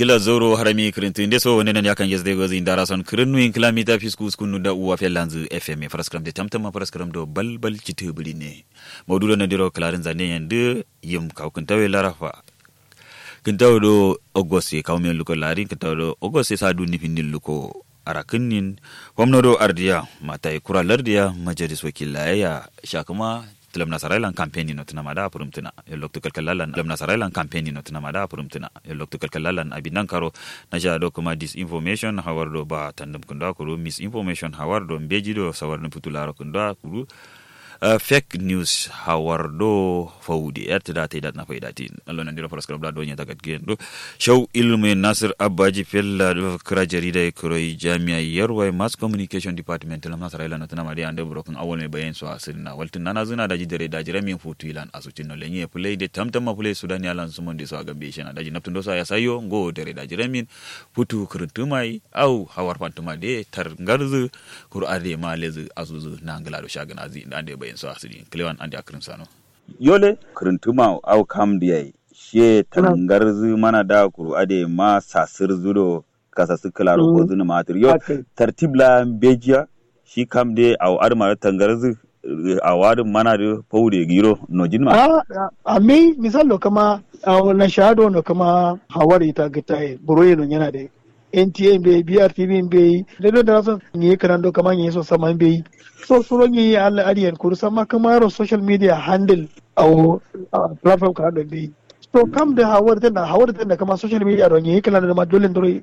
gila zoro harami kirintu inde so wonene yakan yesde gozi indara son kirinu in kilamita fisku skunu da uwa felanzu fm faraskram de tamtama faraskram do balbal citubuli ne modulo na diro klarin zane yande yim kawkun tawe larafa kintaw do ogosse kawmen luko lari kintaw do ogosse sadu ni finil luko arakinin homno do ardiya matai kura lardiya majalis wakilaya shakama Tilam Nasarailan campaign no tunamada purumtuna yoloktu kalkalalan Tilam Nasarailan campaign no tunamada purumtuna yoloktu kalkalalan abinankaro naja do kuma disinformation hawardo ba tandem kunda kuru misinformation hawardo mbejido sawarno putularo kunda kuru fake news hawardo faudi ertida taydat na faydati allo nandiro paraskram la do nyata gendo show ilmu Nasir Abaji fella do kra jarida kroy jamia yarway mass communication department Tilam Nasarailan no tunamadi ande brokun awol me bayen so asirna waltin nana zuna daji dare daji ramin futu ilan asutin no lenye play de tamtama play sudani alan sumonde so agambe shena daji naptundo so ya sayo ngo dare daji ramin futu kurtumai au hawar fantuma de tar ngarzu qur'ade ma lezi azuzu nangala do shagana zi ande bayen so asiri klewan ande akrim sano yole kurntuma au kam diyai she tangarzu mana da qur'ade ma sasir zudo kasa su klaro ko zuna matir yo tartibla bejiya shi kam de au arma tangarzu awarin mana da faude giro no jinma a me misalo kama na shado no kama hawari ta gitaye buroye no yana da NTA be BRTV be da da so ni kan do kama ni so sama be so suro ni Allah ariyan kur sama kama ro social media handle au platform ka do be so kam da hawar da kama social media ro ni kan da ma dole